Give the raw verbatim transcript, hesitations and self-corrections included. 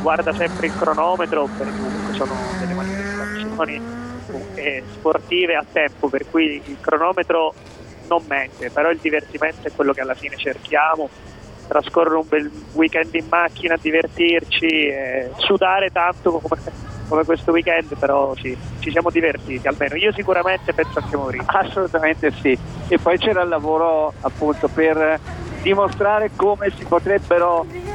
guarda sempre il cronometro, perché comunque sono delle manifestazioni eh, sportive a tempo, per cui il cronometro non mente, però il divertimento è quello che alla fine cerchiamo, trascorrere un bel weekend in macchina, divertirci, eh, sudare tanto come, come questo weekend, però sì, ci siamo divertiti, almeno io sicuramente, penso anche Maurizio. Assolutamente sì, e poi c'era il lavoro appunto per dimostrare come si potrebbero